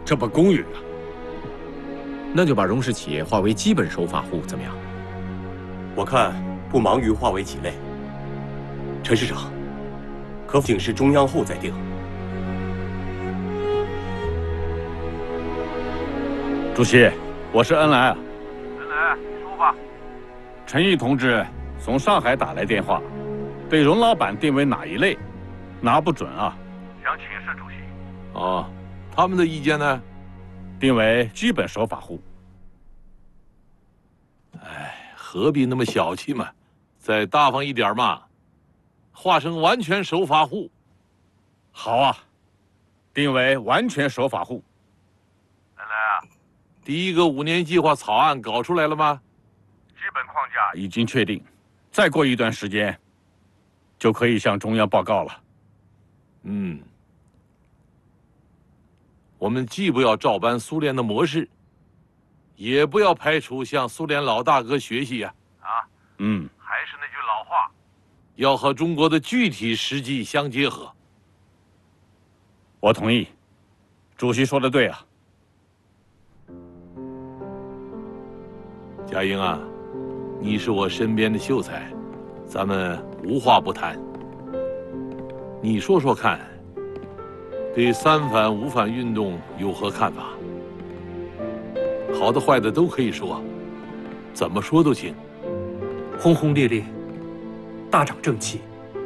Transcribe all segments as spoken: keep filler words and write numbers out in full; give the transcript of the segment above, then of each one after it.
这不公允啊！ 那就把荣氏企业划为基本守法户，怎么样？ 我看不忙于划为几类。陈市长，可请示中央后再定。 主席，我是恩来啊。 恩来，你说吧。 陈毅同志从上海打来电话，对荣老板定为哪一类，拿不准啊。 想请示主席。 哦，他们的意见呢？ 定为基本守法户。 哎，何必那么小气嘛？再大方一点嘛，划成完全守法户。 好啊，定为完全守法户。 恩来啊， 第一个五年计划草案搞出来了吗？ 基本框架已经确定，再过一段时间，就可以向中央报告了。 嗯。我们既不要照搬苏联的模式，也不要排除向苏联老大哥学习呀。 啊， 嗯， 还是那句老话， 要和中国的具体实际相结合。 我同意，主席说的对啊。 佳英啊，你是我身边的秀才，咱们无话不谈。你说说看。对三反五反运动有何看法？好的坏的都可以说，怎么说都行。 轰轰烈烈，大长正气。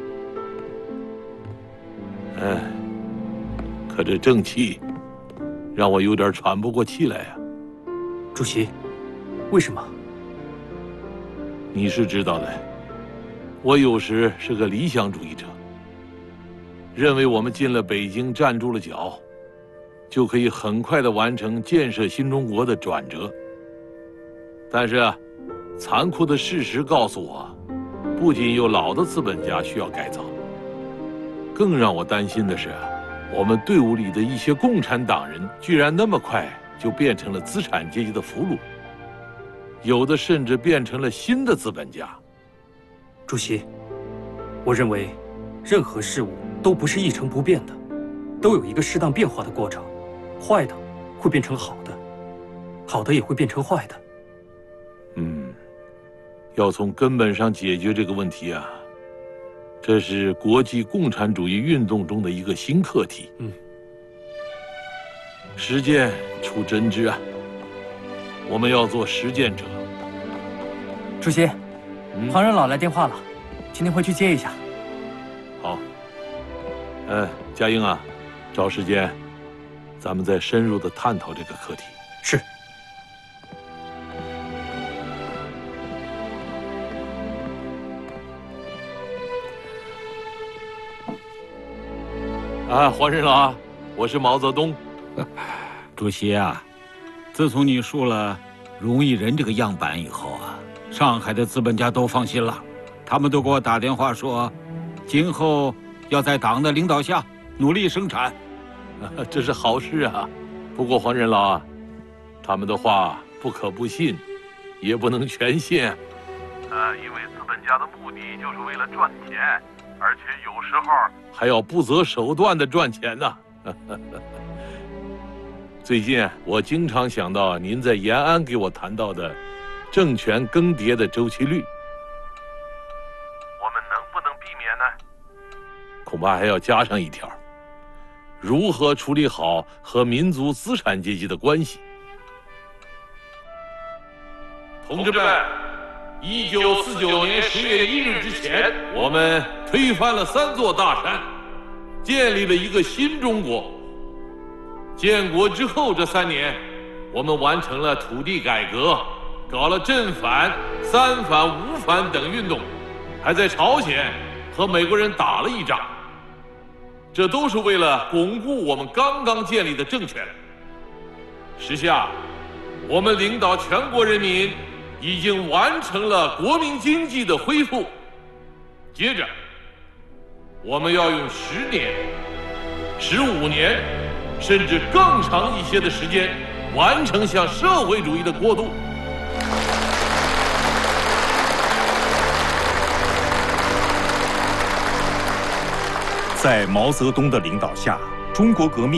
哎，可这正气让我有点喘不过气来呀。 主席，为什么？ 你是知道的，我有时是个理想主义者。认为我们进了北京站住了脚，就可以很快地完成建设新中国的转折。但是啊，残酷的事实告诉我，不仅有老的资本家需要改造，更让我担心的是，我们队伍里的一些共产党人居然那么快就变成了资产阶级的俘虏，有的甚至变成了新的资本家。 主席，我认为，任何事物都不是一成不变的，都有一个适当变化的过程。坏的会变成好的，好的也会变成坏的。 嗯，要从根本上解决这个问题啊，这是国际共产主义运动中的一个新课题。 嗯， 实践出真知啊，我们要做实践者。 主席， 嗯、 庞仁老来电话了，请您回去接一下。 好。嗯，佳英啊，找时间，咱们再深入的探讨这个课题。 是。 啊，黄仁老，我是毛泽东。 主席啊，自从你树了荣毅人这个样板以后啊，上海的资本家都放心了，他们都给我打电话说，今后要在党的领导下努力生产。 这是好事啊。不过黄仁老啊，他们的话不可不信，也不能全信。 呃，因为资本家的目的就是为了赚钱，而且有时候还要不择手段的赚钱呢。最近我经常想到您在延安给我谈到的政权更迭的周期率， 我们能不能避免呢？ 恐怕还要加上一条：如何处理好和民族资产阶级的关系。同志们，一九四九年十月一日之前，我们推翻了三座大山，建立了一个新中国。建国之后这三年，我们完成了土地改革，搞了正反、三反、五反等运动，还在朝鲜和美国人打了一仗。这都是为了巩固我们刚刚建立的政权。时下，我们领导全国人民已经完成了国民经济的恢复。接着，我们要用十年、十五年，甚至更长一些的时间，完成向社会主义的过渡。 在毛泽东的领导下，中国革命